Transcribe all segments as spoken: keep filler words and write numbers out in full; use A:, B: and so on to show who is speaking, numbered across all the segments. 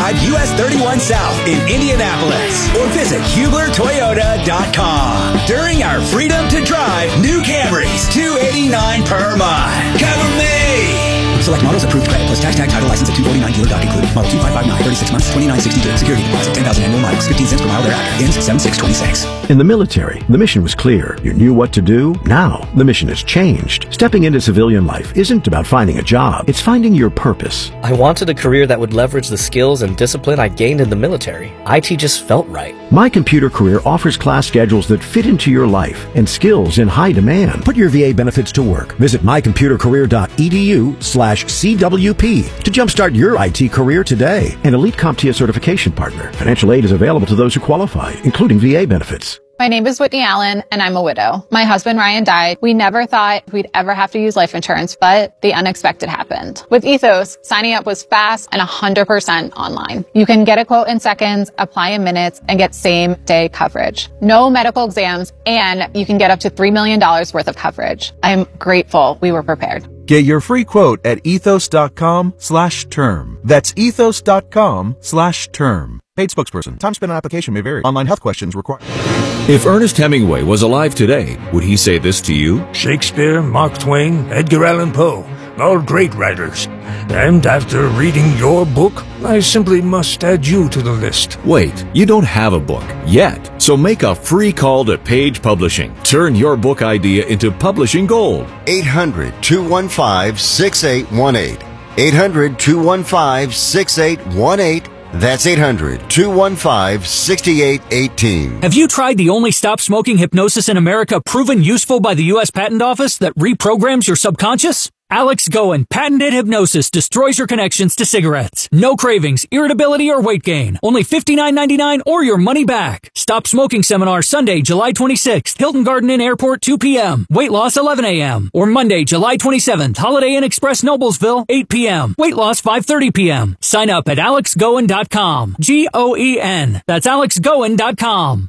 A: Drive U S thirty-one South in Indianapolis or visit Hubler Toyota dot com. During our Freedom to Drive new Camrys, two hundred eighty-nine dollars per month. Cover me! Select models, approved credit, plus tax, tag, title, license at two forty-nine, dealer doc included. Model two five five nine, thirty-six months, twenty-nine sixty-two. Security deposit, ten thousand annual miles, fifteen cents per mile thereafter. Ends seven six twenty-six.
B: In the military, the mission was clear. You knew what to do. Now, the mission has changed. Stepping into civilian life isn't about finding a job. It's finding your purpose.
C: I wanted a career that would leverage the skills and discipline I gained in the military. I T just felt right.
B: My Computer Career offers class schedules that fit into your life and skills in high demand. Put your V A benefits to work. Visit my computer career dot e d u slash C W P to jumpstart your I T career today. An Elite CompTIA certification partner. Financial aid is available to those who qualify, including V A benefits.
D: My name is Whitney Allen, and I'm a widow. My husband, Ryan, died. We never thought we'd ever have to use life insurance, but the unexpected happened. With Ethos, signing up was fast and one hundred percent online. You can get a quote in seconds, apply in minutes, and get same-day coverage. No medical exams, and you can get up to three million dollars worth of coverage. I'm grateful we were prepared.
E: Get your free quote at ethos dot com slash term. That's ethos dot com slash term. Paid spokesperson. Time spent on application may vary. Online health questions required.
F: If Ernest Hemingway was alive today, would he say this to you?
G: Shakespeare, Mark Twain, Edgar Allan Poe, all great writers. And after reading your book, I simply must add you to the list.
F: Wait, you don't have a book yet, so make a free call to Page Publishing. Turn your book idea into publishing gold.
H: eight hundred, two one five, six eight one eight. eight hundred, two one five, six eight one eight. That's eight hundred, two one five, six eight one eight.
I: Have you tried the only stop smoking hypnosis in America proven useful by the U S Patent Office that reprograms your subconscious? Alex Goen patented hypnosis destroys your connections to cigarettes. No cravings, irritability, or weight gain. Only fifty-nine ninety-nine or your money back. Stop Smoking Seminar Sunday, July twenty-sixth, Hilton Garden Inn Airport, two p.m. Weight loss, eleven a.m. Or Monday, July twenty-seventh, Holiday Inn Express, Noblesville, eight p.m. Weight loss, five thirty p.m. Sign up at alex goen dot com. G O E N. That's alex goen dot com.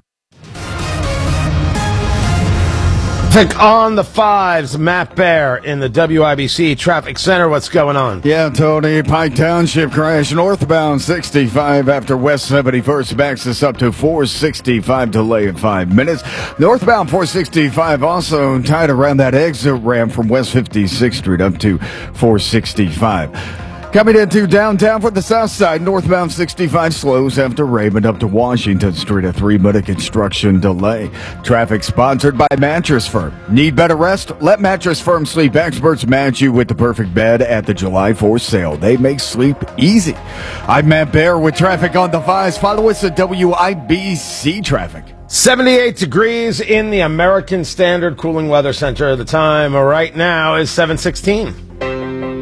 J: Take on the fives, Matt Bear in the W I B C Traffic Center. What's going on?
K: Yeah, Tony, Pike Township crash northbound sixty-five after West seventy-first backs us up to four sixty-five, delay in five minutes. Northbound four sixty-five also tied around that exit ramp from West fifty-sixth Street up to four sixty-five. Coming into downtown for the south side, northbound sixty-five slows after Raymond up to Washington Street, a three-minute construction delay. Traffic sponsored by Mattress Firm. Need better rest? Let Mattress Firm sleep experts match you with the perfect bed at the July fourth sale. They make sleep easy. I'm Matt Bear with traffic on the fives. Follow us at W I B C Traffic.
J: seventy-eight degrees in the American Standard Cooling Weather Center. The time right now is seven sixteen.